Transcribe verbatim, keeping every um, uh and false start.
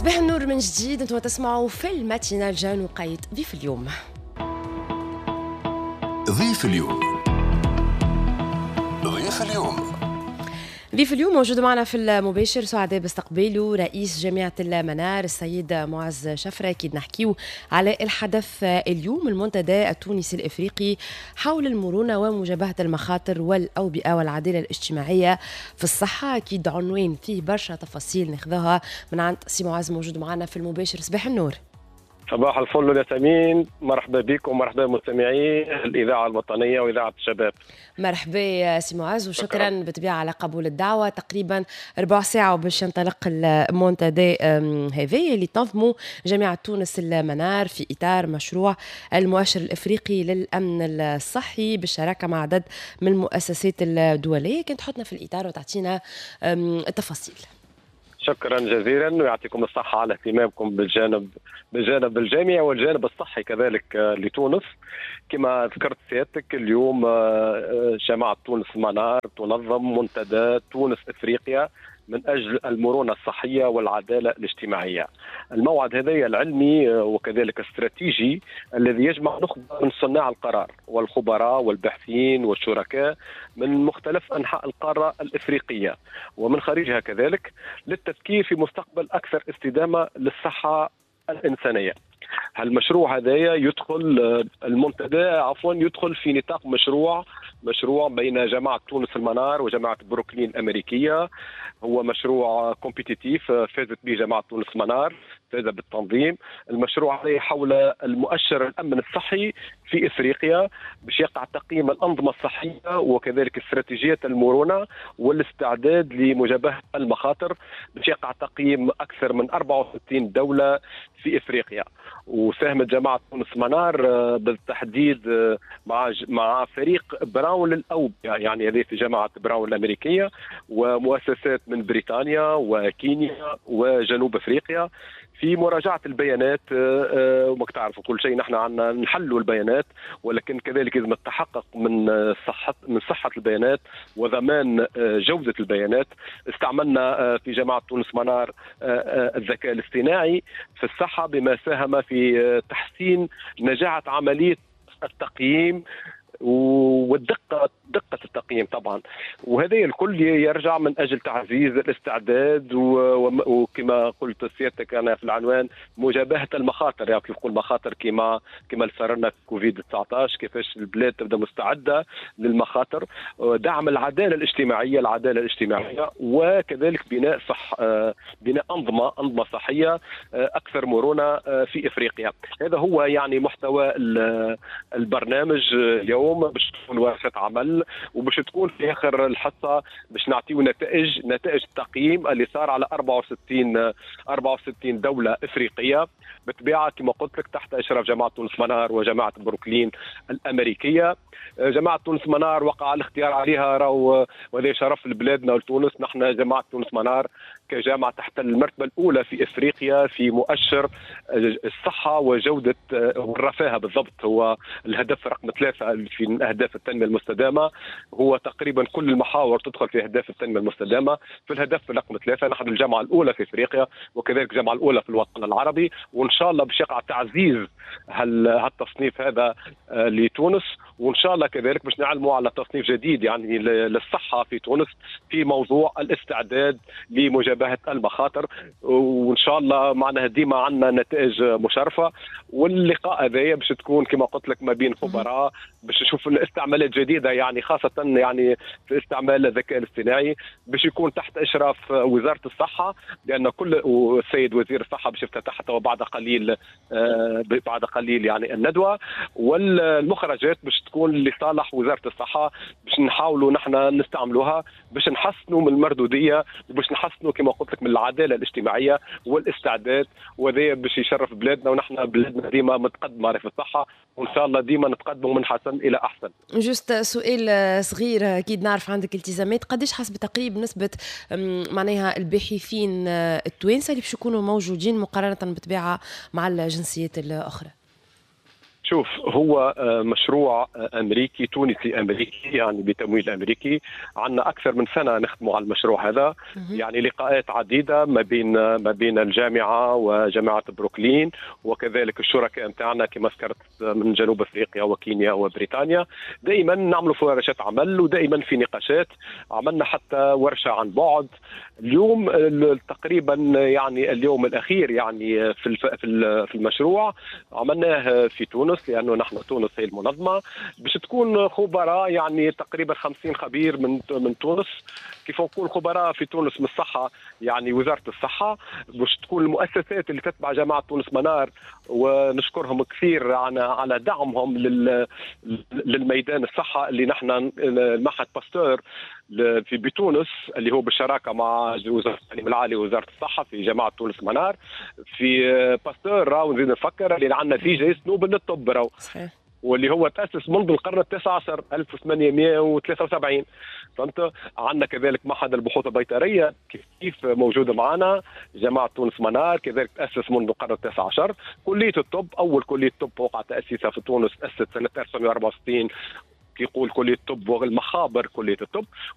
صباح النور من جديد. انتم تسمعوا في الماتينال جان وقايد ضيف اليوم. ضيف اليوم ضيف اليوم ضيف اليوم موجود معنا في المباشر، سعداء باستقباله رئيس جامعة المنار السيد معز شفرة. أكيد نحكيو على الحدث اليوم، المنتدى التونسي الإفريقي حول المرونة ومجابهة المخاطر والأوبئة والعدالة الاجتماعية في الصحة. أكيد عنوان فيه برشا تفاصيل ناخذها من عند سي معز، موجود معنا في المباشر. صباح النور. صباح الفل ياسمين، مرحبا بكم ومرحبا مستمعي الإذاعة الوطنية وإذاعة الشباب. مرحبا سي معز وشكرا بالطبيعة على قبول الدعوة. تقريبا ربع ساعة وباش ينطلق المونتادي هذا اللي تنظمه جامعة تونس المنار في إطار مشروع المؤشر الإفريقي للأمن الصحي بالشراكة مع عدد من المؤسسات الدولية. كنت تحطنا في الإطار وتعطينا التفاصيل. شكرا جزيلا ويعطيكم الصحة على اهتمامكم بالجانب بالجانب الجامعي والجانب الصحي كذلك لتونس. كما ذكرت سيادتك، اليوم جامعة تونس المنار تنظم منتدى تونس إفريقيا من أجل المرونة الصحية والعدالة الاجتماعية. الموعد هذا العلمي وكذلك الاستراتيجي الذي يجمع نخبة من صناع القرار والخبراء والباحثين والشركاء من مختلف أنحاء القارة الإفريقية ومن خارجها كذلك، للتفكير في مستقبل أكثر استدامة للصحة الإنسانية. هالمشروع هذا يدخل المنتدى عفوا يدخل في نطاق مشروع مشروع بين جامعة تونس المنار وجامعة بروكلين الأمريكية. هو مشروع كومبيتيتيف فازت به جامعة تونس المنار، فاز بالتنظيم. المشروع هذا حول المؤشر الأمن الصحي في إفريقيا باش يقع تقييم الأنظمة الصحية وكذلك استراتيجية المرونة والاستعداد لمجابهة المخاطر. باش يقع تقييم أكثر من أربعة وستين دولة في إفريقيا، وساهمت جامعة تونس منار بالتحديد مع مع فريق براون للأوبئة، يعني هذه في جامعة براون الأمريكية ومؤسسات من بريطانيا وكينيا وجنوب أفريقيا في مراجعة البيانات. وماك تعرفوا كل شيء نحن عنا نحلوا البيانات، ولكن كذلك لازم التحقق من صحة من صحة البيانات وضمان جودة البيانات. استعملنا في جامعة تونس منار الذكاء الاصطناعي في الصحة بما ساهم في تحسين نجاعة عملية التقييم والدقة دقة التقييم طبعا. وهذا الكل يرجع من أجل تعزيز الاستعداد وكما قلت سيادتك أنا في العنوان مجابهة المخاطر. يعني كيف نقول مخاطر كما كما اللي صار لنا في كوفيد تسعة عشر، كيفاش البلاد تبدأ مستعدة للمخاطر، دعم العدالة الاجتماعية العدالة الاجتماعية وكذلك بناء صح بناء أنظمة أنظمة صحية أكثر مرونة في إفريقيا. هذا هو يعني محتوى البرنامج اليوم، باش تكون ورشة عمل وباش تكون في اخر الحصه باش نعطيو نتائج نتائج التقييم اللي صار على أربعة وستين أربعة وستين دوله افريقيه بالطبيعه كما قلت لك تحت اشراف جامعه تونس منار وجامعه بروكلين الامريكيه. جامعه تونس منار وقع الاختيار عليها راهو وهذا شرف لبلادنا ولتونس. نحن جامعه تونس منار كجامعه تحت المرتبه الاولى في افريقيا في مؤشر الصحه وجوده والرفاهه، بالضبط هو الهدف رقم ثلاثه في اهداف التنميه المستدامه. هو تقريبا كل المحاور تدخل في اهداف التنميه المستدامه. في الهدف رقم ثلاثه نحن الجامعه الاولى في افريقيا وكذلك الجامعه الاولى في الوطن العربي، وان شاء الله باش يقع تعزيز هالتصنيف هذا لتونس، وان شاء الله كذلك باش نعلموا على تصنيف جديد يعني للصحه في تونس في موضوع الاستعداد لمجابهه المخاطر. وان شاء الله معناها ديما عندنا نتائج مشرفه. واللقاء هذا باش تكون كما قلت لك ما بين خبراء باش نشوف الاستعمالات جديده، يعني خاصه يعني في استعمال الذكاء الاصطناعي باش يكون تحت اشراف وزاره الصحه، لان كل والسيد وزير الصحه باش يفتتح بعد قليل بعد قليل يعني الندوه. والمخرجات باش تكون لصالح وزاره الصحه باش نحاولوا نحن نستعملوها باش نحسنوا من المردوديه وباش نحسنوا كما قلت لك من العداله الاجتماعيه والاستعداد، وهذا باش يشرف بلادنا. ونحن بلادنا ديما متقدمه في الصحه وان شاء الله ديما نتقدموا من حسن الى احسن. جست سؤال صغير، اكيد نعرف عندك التزامات، قديش حسب تقريب نسبه معناها الباحثين التوانسه اللي باش يكونوا موجودين مقارنه بالطبيعه مع الجنسيات الاخرى؟ شوف، هو مشروع امريكي تونسي امريكي، يعني بتمويل امريكي. عندنا اكثر من سنه نخدموا على المشروع هذا، يعني لقاءات عديده ما بين ما بين الجامعه وجامعه بروكلين، وكذلك الشركاء نتاعنا كما ذكرت من جنوب افريقيا وكينيا وبريطانيا. دائما نعملوا ورشات عمل ودائما في نقاشات. عملنا حتى ورشه عن بعد اليوم تقريبا، يعني اليوم الاخير يعني في في المشروع عملناه في تونس، لانه نحن تونس هي المنظمه، باش تكون خبراء يعني تقريبا خمسين خبير من من تونس. كيف نكون خبراء في تونس من الصحه، يعني وزاره الصحه، باش تكون المؤسسات اللي تتبع جامعه تونس منار، ونشكرهم كثير على على دعمهم للميدان الصحه اللي نحن المعهد باستور في بتونس اللي هو بالشراكه مع وزاره التعليم العالي ووزاره الصحه في جامعه تونس منار. في باستور راهو نزيد نفكر اللي عندنا فيه جائزه نوبل للطب راهو، واللي هو تأسس منذ القرن التاسع عشر ألف وثمانمائة وثلاثة وسبعين. فهمت؟ عندنا كذلك معهد البحوث البيطرية كيف كيف موجودة معنا جامعة تونس منار، كذلك تأسس منذ القرن التاسع عشر. كلية الطب، أول كلية طب وقع تأسيسها في تونس، تأسست سنة ألف وتسعمائة وأربعة وستين، يقول كلية الطب والمخابر كلية الطب.